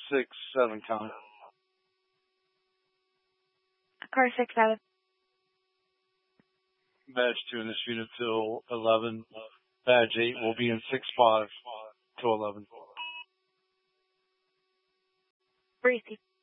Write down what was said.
6-7 count. Car 6-7. Badge 2 in this unit till 11. Badge 8 will be in 6-5 till 11. Receive.